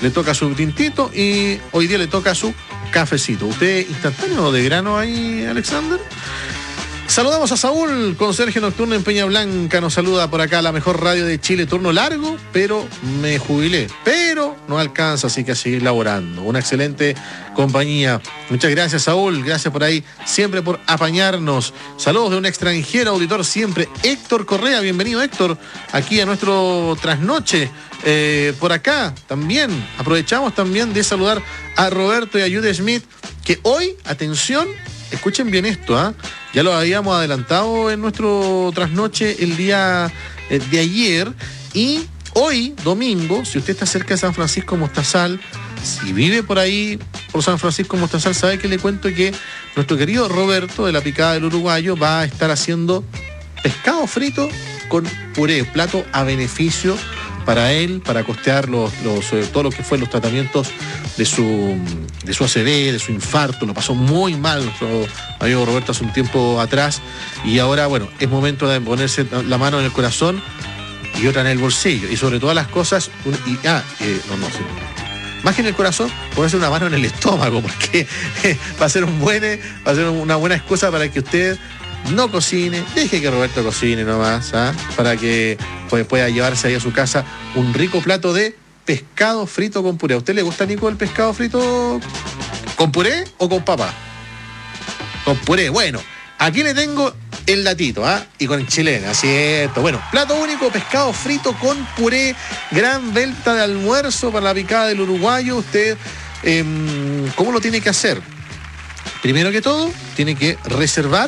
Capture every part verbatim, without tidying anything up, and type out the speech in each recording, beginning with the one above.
le toca su tintito y hoy día le toca su cafecito. ¿Usted instantáneo de grano ahí, Alexander? Saludamos a Saúl, conserje nocturno en Peña Blanca. Nos saluda por acá la mejor radio de Chile. Turno largo, pero me jubilé. Pero no alcanza, así que a seguir laborando. Una excelente compañía. Muchas gracias, Saúl. Gracias por ahí, siempre por apañarnos. Saludos de un extranjero auditor siempre, Héctor Correa. Bienvenido, Héctor, aquí a nuestro trasnoche. Eh, por acá también aprovechamos también de saludar a Roberto y a Jude Smith, que hoy, atención, escuchen bien esto, ¿ah? ¿eh? Ya lo habíamos adelantado en nuestro trasnoche el día eh, de ayer. Y hoy, domingo, si usted está cerca de San Francisco Mostazal, si vive por ahí, por San Francisco Mostazal, sabe que le cuento que nuestro querido Roberto de la Picada del Uruguayo va a estar haciendo pescado frito con puré, plato a beneficio para él, para costear los, los, eh, todo lo que fue los tratamientos de su, de su A C V, de su infarto. Lo pasó muy mal nuestro amigo Roberto hace un tiempo atrás, y ahora, bueno, es momento de ponerse la mano en el corazón y otra en el bolsillo, y sobre todas las cosas, un, y, ah, eh, no, no, sí. Más que en el corazón, ponerse una mano en el estómago, porque eh, va a ser un buen, va a ser una buena excusa para que usted no cocine, deje que Roberto cocine nomás, ¿ah? Para que pues, pueda llevarse ahí a su casa un rico plato de pescado frito con puré. ¿A usted le gusta, Nico, el pescado frito con puré o con papa? Con puré. Bueno, aquí le tengo el datito, ¿ah? Y con chilena, cierto. Bueno, plato único, pescado frito con puré, gran venta de almuerzo para la Picada del Uruguayo. Usted, eh, ¿cómo lo tiene que hacer? Primero que todo, tiene que reservar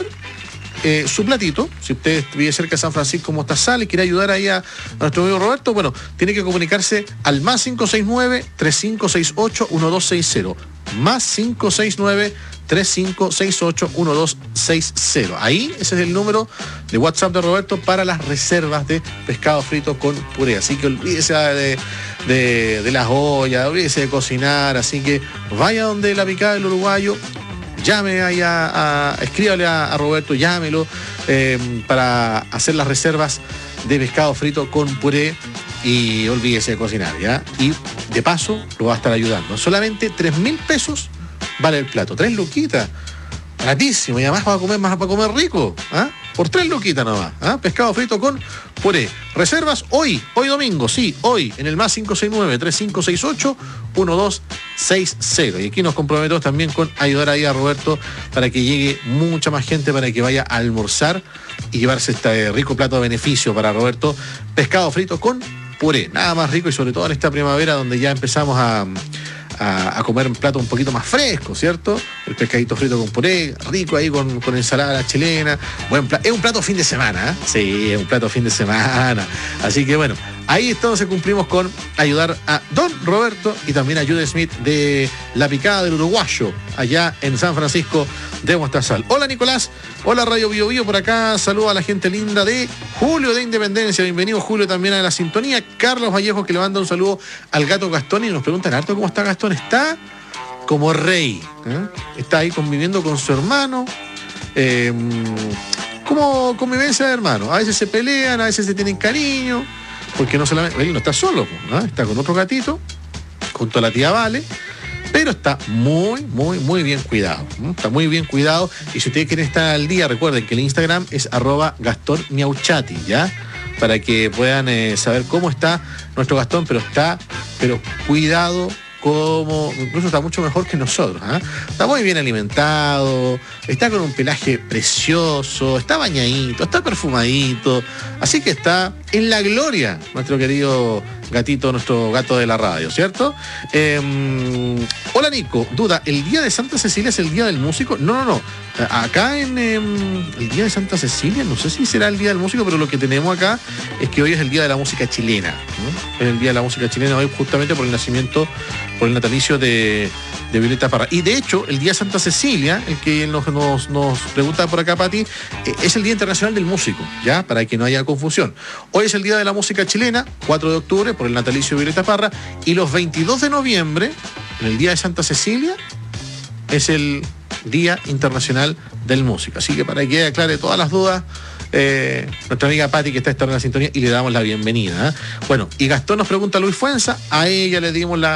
Eh, su platito. Si usted vive cerca de San Francisco Mostazal y quiere ayudar ahí a, a nuestro amigo Roberto, bueno, tiene que comunicarse al más cinco seis nueve, tres cinco seis ocho, uno dos seis cero. Más cinco seis nueve, tres cinco seis ocho, uno dos seis cero. Ahí, ese es el número de WhatsApp de Roberto para las reservas de pescado frito con puré. Así que olvídese de, de, de las ollas, olvídese de cocinar. Así que vaya donde la Picada del Uruguayo, llame ahí a, a escríbale a, a Roberto, llámelo eh, para hacer las reservas de pescado frito con puré, y olvídese de cocinar, ¿ya? Y de paso lo va a estar ayudando. Solamente tres mil pesos vale el plato, tres luquitas, baratísimo, y además va a comer más, para comer rico, ¿ah? Por tres luquitas nomás, ¿ah? Pescado frito con puré. Reservas hoy, hoy domingo, sí, hoy, en el más cinco seis nueve, tres cinco seis ocho, uno dos seis cero. Y aquí nos comprometemos también con ayudar ahí a Roberto para que llegue mucha más gente, para que vaya a almorzar y llevarse este rico plato de beneficio para Roberto. Pescado frito con puré, nada más rico, y sobre todo en esta primavera donde ya empezamos a... A, a comer un plato un poquito más fresco, ¿cierto? El pescadito frito con puré, rico ahí con, con ensalada chilena. Buen plato. Es un plato fin de semana, ¿eh? Sí, es un plato fin de semana. Así que bueno, ahí entonces cumplimos con ayudar a Don Roberto y también a Jude Smith de la Picada del Uruguayo, allá en San Francisco de Mostazal. Hola, Nicolás. Hola, Radio Bio Bio por acá. Saludo a la gente linda de Julio de Independencia. Bienvenido, Julio, también a la sintonía. Carlos Vallejo, que le manda un saludo al gato Gastón, y nos preguntan harto cómo está Gastón. Está como rey, ¿eh? Está ahí conviviendo con su hermano, eh, como convivencia de hermanos. A veces se pelean, a veces se tienen cariño, porque no solamente él no está solo, ¿no? Está con otro gatito junto a la tía Vale, pero está muy, muy, muy bien cuidado, ¿no? Está muy bien cuidado. Y si ustedes quieren estar al día, recuerden que el Instagram es arroba Gastón Miauchati, ¿ya? Para que puedan eh, saber cómo está nuestro Gastón, pero está, pero cuidado, como incluso está mucho mejor que nosotros, ¿eh? Está muy bien alimentado, está con un pelaje precioso, está bañadito, está perfumadito, así que está en la gloria nuestro querido gatito, nuestro gato de la radio, ¿cierto? Eh, hola, Nico, duda, ¿el día de Santa Cecilia es el día del músico? No, no, no, acá en eh, el día de Santa Cecilia, no sé si será el día del músico, pero lo que tenemos acá es que hoy es el día de la música chilena, ¿no? Es el día de la música chilena hoy, justamente por el nacimiento, por el natalicio de, de Violeta Parra. Y de hecho, el día de Santa Cecilia, el que nos, nos, nos pregunta por acá, Pati, eh, es el Día Internacional del Músico, ¿ya? Para que no haya confusión. Hoy es el Día de la Música Chilena, cuatro de octubre, por el natalicio de Violeta Parra, y los veintidós de noviembre, en el Día de Santa Cecilia, es el Día Internacional del Músico. Así que para que aclare todas las dudas, eh, nuestra amiga Pati, que está esta en la sintonía, y le damos la bienvenida, ¿eh? Bueno, y Gastón nos pregunta a Luis Fuenza, a ella le dimos la